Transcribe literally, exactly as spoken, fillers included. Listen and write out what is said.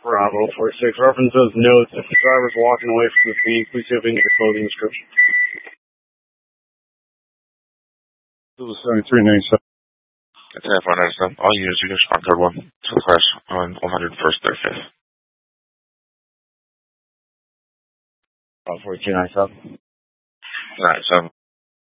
Bravo forty-six. References notes if the driver is walking away from the scene, please see if we can get the clothing description. This is seventy-three ninety-seven. That's F one ninety-seven. All units, you can respond code one to the crash on one hundred first thirty-fifth. Bravo forty-two ninety-seven. ninety-seven.